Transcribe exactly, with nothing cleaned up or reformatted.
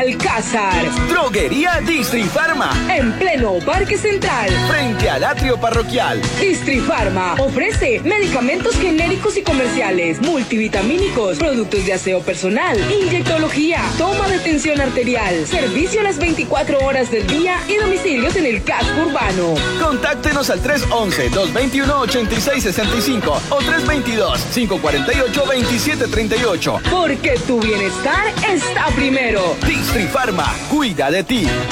Alcázar. Droguería Distrifarma. En pleno Parque Central. Frente al atrio parroquial. Distrifarma ofrece medicamentos genéricos y comerciales, multivitamínicos, productos de aseo personal, inyectología, toma de tensión arterial, servicio a las veinticuatro horas del día y domicilios en el casco urbano. Contáctenos al tres once, dos veintiuno, ochenta y seis sesenta y cinco o tres veintidós, cinco cuarenta y ocho, veintisiete treinta y ocho. Porque tu bienestar está primero. Distrifarma, cuida de ti.